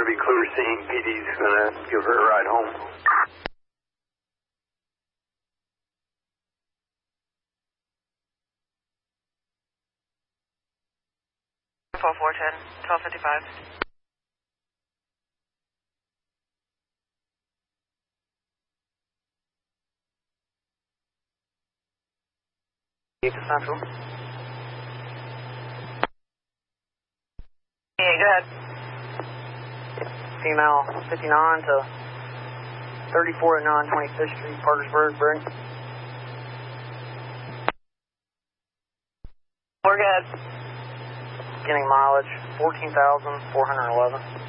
to be clear seeing. PD's going to give her a ride home. Four 410, 1255. Central. Yeah, go ahead. Female 59 to 34 at 925th Street, Parkersburg, Brent. We're good. Getting mileage 14,411.